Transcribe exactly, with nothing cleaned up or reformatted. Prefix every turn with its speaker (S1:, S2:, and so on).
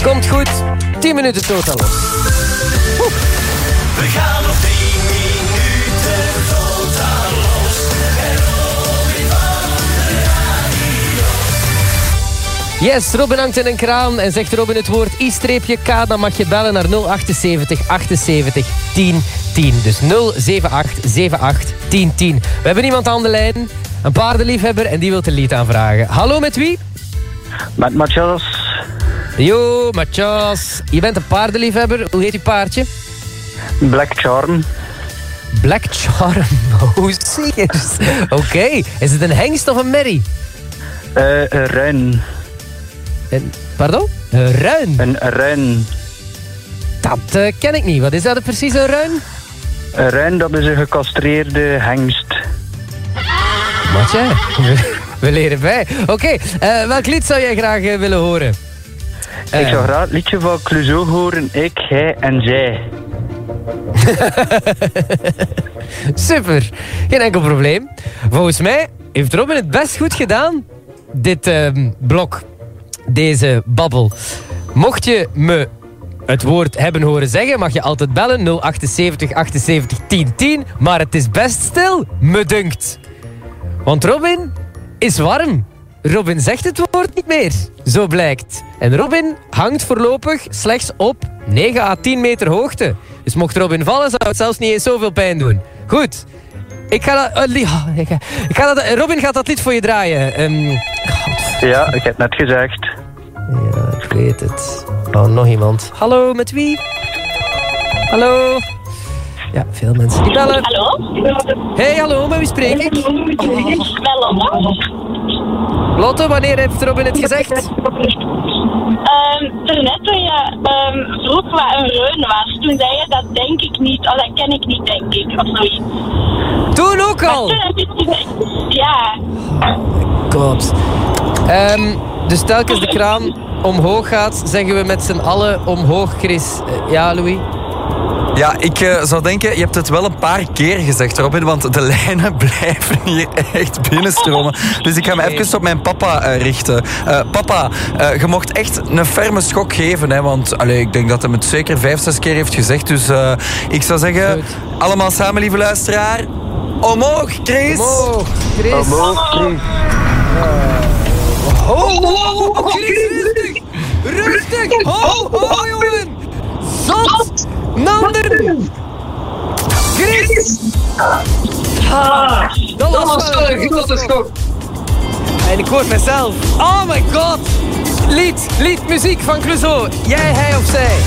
S1: Komt goed. tien minuten totaal los. Oeh.
S2: We gaan nog tien minuten totaal los. En Robin van de radio.
S1: Yes, Robin hangt in een kraan en zegt Robin het woord I-K, dan mag je bellen naar nul achtenzeventig achtenzeventig tien tien. Dus nul zeven acht zeven acht tien tien. We hebben iemand aan de lijn, een paardenliefhebber, en die wil een lied aanvragen. Hallo, met wie?
S3: Met Matthias.
S1: Yo, Matthias. Je bent een paardenliefhebber. Hoe heet je paardje?
S3: Black Charm.
S1: Black Charm. Oh, serieus. Oké. Okay. Is het een hengst of een merrie?
S3: Uh, een ruin.
S1: Een, pardon? Een ruin?
S3: Een ruin.
S1: Dat uh, ken ik niet. Wat is dat precies, een ruin?
S3: Een ruin, dat is een gecastreerde hengst.
S1: Matje, we, we leren bij. Oké, okay. uh, welk lied zou jij graag uh, willen horen?
S3: Uh, ik zou graag het liedje van Clouseau horen. Ik, hij en zij.
S1: Super, geen enkel probleem. Volgens mij heeft Robin het best goed gedaan. Dit uh, blok, deze babbel. Mocht je me het woord hebben horen zeggen, mag je altijd bellen. nul achtenzeventig achtenzeventig tien tien. Maar het is best stil, me dunkt. Want Robin is warm. Robin zegt het woord niet meer. Zo blijkt. En Robin hangt voorlopig slechts op negen à tien meter hoogte. Dus mocht Robin vallen, zou het zelfs niet eens zoveel pijn doen. Goed. Ik ga dat... Uh, ik ga, ik ga dat Robin gaat dat lied voor je draaien. Um,
S3: ja, ik heb net gezegd.
S1: Ja, ik weet het. Oh, nog iemand. Hallo, met wie? Hallo? Ja, veel mensen die bellen.
S4: Hallo?
S1: Hey, hallo, met wie spreek ik?
S4: Oh. Lotte.
S1: Lotte, wanneer heeft Robin het gezegd?
S4: Um, Daarnet toen je um, vroeg wat een reun was, toen zei je dat denk ik niet, of dat ken ik niet, denk ik, of zoiets.
S1: Toen ook al?
S4: Toen heb je gezegd, ja.
S1: God. Um, dus telkens de kraan omhoog gaat, zeggen we met z'n allen omhoog, Chris. Uh, ja, Louis?
S5: Ja, ik uh, zou denken, je hebt het wel een paar keer gezegd, Robin, want de lijnen blijven hier echt binnenstromen. Dus ik ga me even op mijn papa uh, richten. Uh, papa, uh, je mocht echt een ferme schok geven, hè, want allee, ik denk dat hij het zeker vijf, zes keer heeft gezegd. Dus uh, ik zou zeggen, goed. Allemaal samen, lieve luisteraar, omhoog, Chris!
S1: Omhoog, Chris!
S3: Omhoog, Chris!
S1: Uh, oh, oh, oh, Chris, rustig! Rustig! Ho, ho, jongen! Zot! Nanden! Chris! Ah, dat was wel een grote schok. En ik hoor mezelf. Oh my god! Lied, lied, muziek van Clouseau. Jij, hij of zij?